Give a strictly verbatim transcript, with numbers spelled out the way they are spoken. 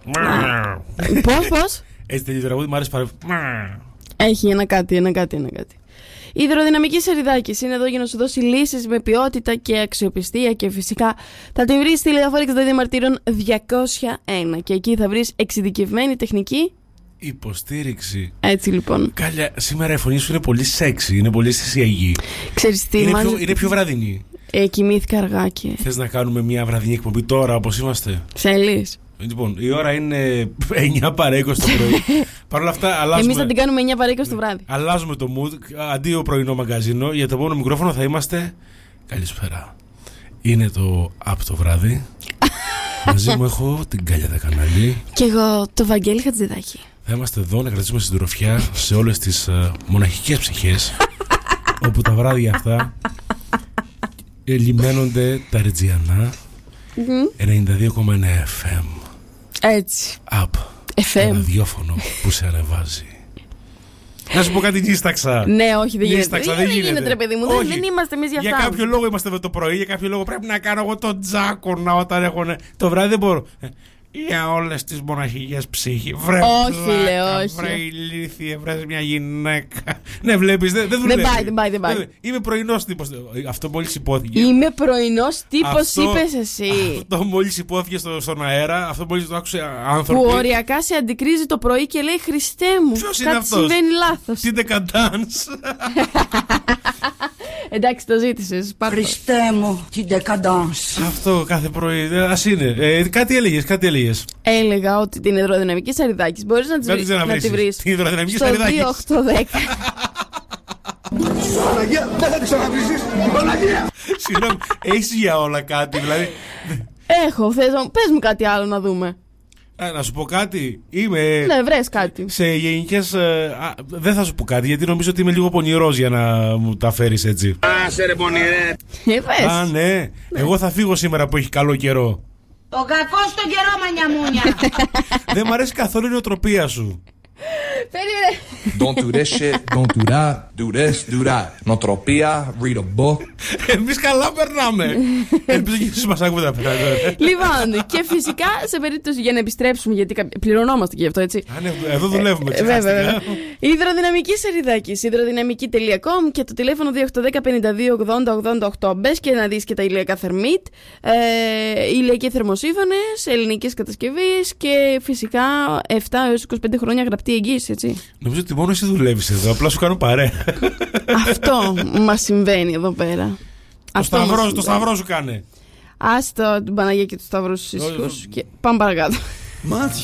Πώς, πώς? Έτσι τελείω το τραγούδι, μου άρεσε πάρα. Έχει ένα κάτι, ένα κάτι, ένα κάτι. Η Υδροδυναμική Σαριδάκης είναι εδώ για να σου δώσει λύσεις με ποιότητα και αξιοπιστία και φυσικά θα την βρεις στη Λεωφόρο εξήντα δύο Μαρτύρων διακόσια ένα και εκεί θα βρεις εξειδικευμένη τεχνική υποστήριξη. Έτσι λοιπόν. Κάλια, σήμερα η φωνή σου είναι πολύ σεξι, είναι πολύ αισθησιακή. Ξέρεις τι, είναι, μάζε... πιο, είναι πιο βραδινή. Ε, κοιμήθηκα αργά και... Θες να κάνουμε μια βραδινή εκπομπή τώρα όπως είμαστε? Θέλεις? Λοιπόν, η ώρα είναι εννιά παρά είκοσι το πρωί. Παρ' όλα αυτά, αλλάζουμε. Εμείς θα την κάνουμε εννιά παρά είκοσι το βράδυ. Αλλάζουμε το mood. Αντί ο πρωινό μαγκαζίνο, για το επόμενο μικρόφωνο θα είμαστε. Καλησπέρα. Είναι το Απ' το βράδυ. Μαζί μου έχω την Κάλια Δεκανάλη. Και εγώ το Βαγγέλη Χατζηδάκη. Θα είμαστε εδώ να κρατήσουμε συντροφιά σε όλες τις uh, μοναχικές ψυχές όπου τα βράδια αυτά λιμένονται τα Ρετζιανά. Mm-hmm. ενενήντα δύο κόμμα εννέα εφ εμ. Έτσι. Απ. εφ εμ. Το ραδιόφωνο που σε ανεβάζει. Να σου πω κάτι, νίσταξα. Ναι, όχι, δεν γίνεται. Νίσταξα, δεν, δεν γίνεται, γίνεται, ρε παιδί μου. Δεν, δεν είμαστε εμείς για αυτά. Για κάποιο λόγο είμαστε εδώ το πρωί, για κάποιο λόγο πρέπει να κάνω εγώ τον τζάκονα όταν έχω. Το βράδυ δεν μπορώ. Για όλες τις μοναχικές ψυχи. Βρε, όχι, πλάκα, φίλε, όχι. Βρε ηλίθιε, βρε μια γυναίκα. Ναι, βλέπεις, δεν, δεν δουλεύει. Δεν πάει, δεν πάει, δεν πάει. Είμαι πρωινός τύπος. Αυτό μόλις υπόθηκε. Είμαι πρωινός τύπος, αυτό, είπες εσύ. Αυτό μόλις υπόθηκε στο, στον αέρα, αυτό μόλις το άκουσε άνθρωποι. Που οριακά σε αντικρίζει το πρωί και λέει Χριστέ μου. Ποιος είναι κάτι αυτός? Συμβαίνει λάθος. Τι decadence. Εντάξει, το ζήτησες. Χριστέ μου, τι decadence. Αυτό κάθε πρωί. Ας είναι. Ε, κάτι έλεγες, κάτι έλεγες. Έλεγα ότι την Υδροδυναμική Σαριδάκης μπορείς να, τις, να, να τη βρεις την Υδροδυναμική στο Σαριδάκης. δύο οκτώ δέκα. Παναγία, δεν θα τη ξαναβρήσεις. Παναγία. Συγγνώμη, έχεις για όλα κάτι, δηλαδή. Έχω, θες, πες μου κάτι άλλο να δούμε. Ε, να σου πω κάτι. Είμαι. Ναι, βρες κάτι. Σε γενικές. Ε, α, δεν θα σου πω κάτι γιατί νομίζω ότι είμαι λίγο πονηρός για να μου τα φέρεις έτσι. Α, σε ρε πονηρέ. Ε, πες. Α, ναι. ναι. Εγώ θα φύγω σήμερα που έχει καλό καιρό. Ο κακός στον καιρό, μανιαμούνια. Δεν μ' αρέσει καθόλου η νοοτροπία σου. Περίμενε. Don't do this shit, don't do that, do this, do that. Νοτροπία, read a book. Εμείς καλά περνάμε. Ελπίζω και εσείς μας άκουγε τα περνάμε. Λοιπόν, και φυσικά σε περίπτωση για να επιστρέψουμε, γιατί πληρωνόμαστε και γι' αυτό, έτσι. Α, ναι, εδώ δουλεύουμε. Βέβαια, βέβαια. Υδροδυναμική Σαριδάκης, υδροδυναμική τελεία κομ και το τηλέφωνο δύο οκτώ ένα μηδέν πέντε δύο ογδόντα ογδόντα οκτώ. Μπες και να δεις και τα ηλιακά θερμίτ, ε, ηλιακοί θερμοσύφωνες, ελληνικής κατασκευής και φυσικά επτά έως είκοσι πέντε χρόνια γραπτή εγγύηση, έτσι. Νομίζω ότι μόνο εσύ δουλεύεις εδώ, απλά σου κάνω παρέα. Αυτό μας συμβαίνει εδώ πέρα. Το σταυρό, το σταυρό σου κάνε. Άστο την Παναγία και του σταυρού στους ήσυχους και πάμε παρακάτω. Μάτια